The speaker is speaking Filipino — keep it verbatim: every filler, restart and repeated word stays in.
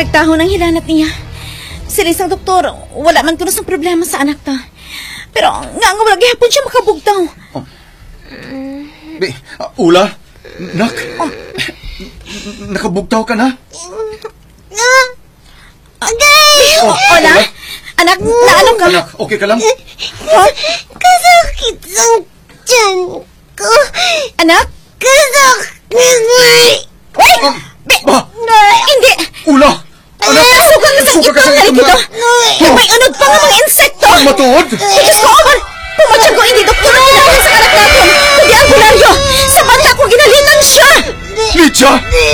Nagtaho ng hilanat niya. Sirisang doktor, wala man kuno sang problema sa anak ta. Pero nga nga wala gihapon siya makabugtaw. Oh. Be, uh, Ula? Nak? Oh. Nakabugtaw ka na? Agay! Oh, Ola? Anak, naano ka? Anak, okay ka lang? Kasakit ang tiyan ko. Anak? Kasakit. Uy! Be, Ba? hindi! Ula! Anak! Sugat na sa Sugat ka ito sa ang ito, nalik ito! ma- May unod pa nga mga insekto! Matuod! Ito